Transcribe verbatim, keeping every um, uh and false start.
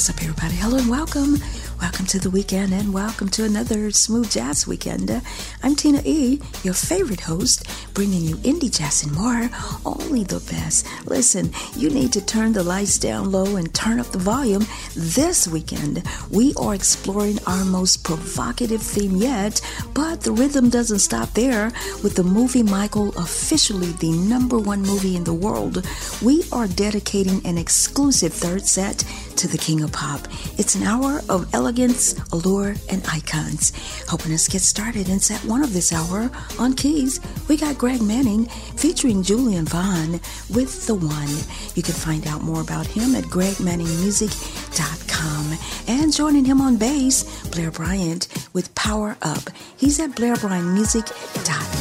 What's up, everybody? Hello and welcome. Welcome to the weekend and welcome to another Smooth Jazz Weekend. I'm Tina E., your favorite host, bringing you indie jazz and more, only the best. Listen, you need to turn the lights down low and turn up the volume. This weekend, we are exploring our most provocative theme yet, but the rhythm doesn't stop there. With the movie Michael officially the number one movie in the world, we are dedicating an exclusive third set to the King of Pop. It's an hour of elegance, allure, and icons. Helping us get started in set one of this hour on keys, we got Greg Manning featuring Julian Vaughn with The One. You can find out more about him at greg manning music dot com. And joining him on bass, Blair Bryant with Power Up. He's at blair bryant music dot